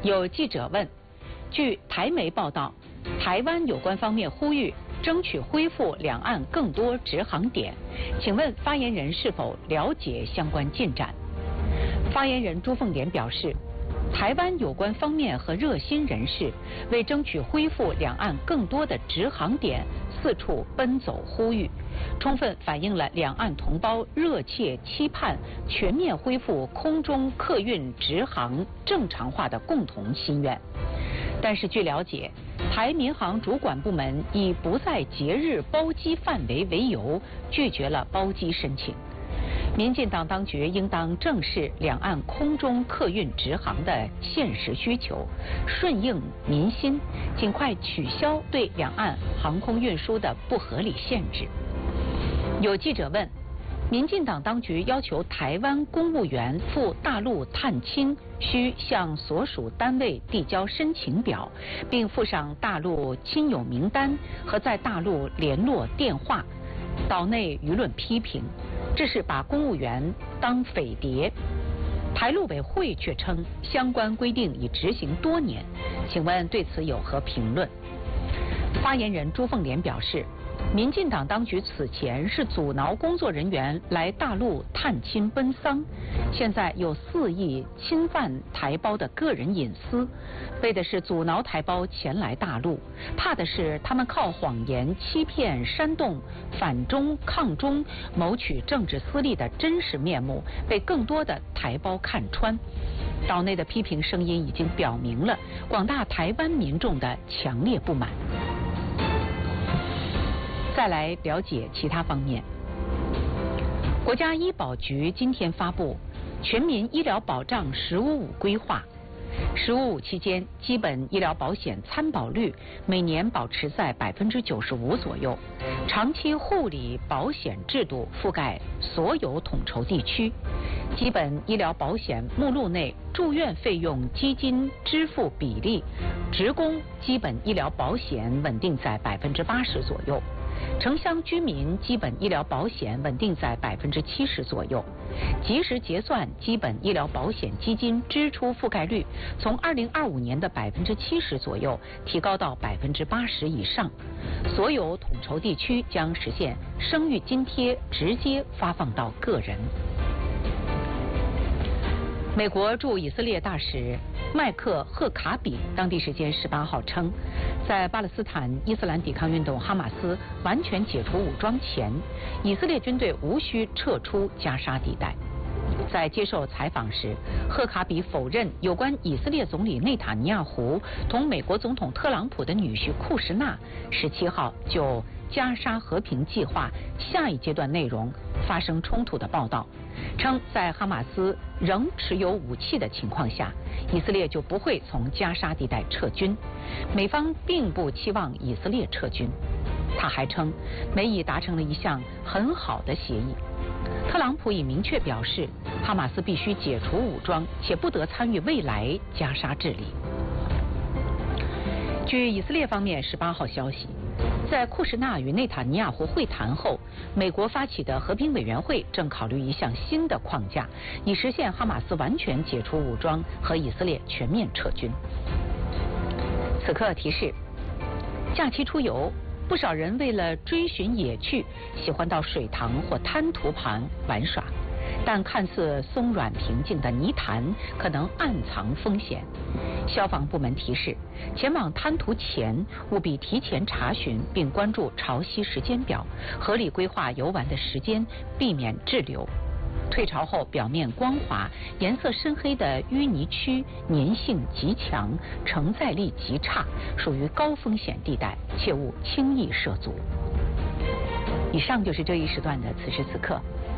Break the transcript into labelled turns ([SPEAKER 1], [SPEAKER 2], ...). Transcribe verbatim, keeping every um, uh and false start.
[SPEAKER 1] 有记者问，据台媒报道，台湾有关方面呼吁争取恢复两岸更多直航点，请问发言人是否了解相关进展？发言人朱凤莲表示，台湾有关方面和热心人士为争取恢复两岸更多的直航点，四处奔走呼吁，充分反映了两岸同胞热切期盼全面恢复空中客运直航正常化的共同心愿。但是据了解，台民航主管部门以不在节日包机范围为由，拒绝了包机申请。民进党当局应当正视两岸空中客运直航的现实需求，顺应民心，尽快取消对两岸航空运输的不合理限制。有记者问，民进党当局要求台湾公务员赴大陆探亲，需向所属单位递交申请表，并附上大陆亲友名单和在大陆联络电话。岛内舆论批评，这是把公务员当匪谍。台陆委会却称，相关规定已执行多年，请问对此有何评论？发言人朱凤莲表示，民进党当局此前是阻挠工作人员来大陆探亲奔丧，现在又肆意侵犯台胞的个人隐私，为的是阻挠台胞前来大陆，怕的是他们靠谎言欺骗煽动反中抗中谋取政治私利的真实面目被更多的台胞看穿。岛内的批评声音已经表明了广大台湾民众的强烈不满。再来了解其他方面。国家医保局今天发布全民医疗保障“十五五”规划。十五五期间，基本医疗保险参保率每年保持在百分之九十五左右，长期护理保险制度覆盖所有统筹地区，基本医疗保险目录内住院费用基金支付比例，职工基本医疗保险稳定在百分之八十左右。城乡居民基本医疗保险稳定在百分之七十左右，及时结算基本医疗保险基金支出覆盖率从二零二五年的百分之七十左右提高到百分之八十以上。所有统筹地区将实现生育津贴直接发放到个人。美国驻以色列大使麦克赫卡比当地时间十八号称，在巴勒斯坦伊斯兰抵抗运动哈马斯完全解除武装前，以色列军队无需撤出加沙地带。在接受采访时，赫卡比否认有关以色列总理内塔尼亚胡同美国总统特朗普的女婿库什纳十七号就加沙和平计划下一阶段内容发生冲突的报道，称在哈马斯仍持有武器的情况下，以色列就不会从加沙地带撤军，美方并不期望以色列撤军。他还称，美以达成了一项很好的协议。特朗普已明确表示，哈马斯必须解除武装，且不得参与未来加沙治理。据以色列方面十八号消息，在库什纳与内塔尼亚胡会谈后，美国发起的和平委员会正考虑一项新的框架，以实现哈马斯完全解除武装和以色列全面撤军。此刻提示：假期出游，不少人为了追寻野趣，喜欢到水塘或滩涂旁玩耍，但看似松软平静的泥潭可能暗藏风险。消防部门提示，前往滩涂前务必提前查询并关注潮汐时间表，合理规划游玩的时间，避免滞留。退潮后表面光滑、颜色深黑的淤泥区粘性极强，承载力极差，属于高风险地带，切勿轻易涉足。以上就是这一时段的此时此刻。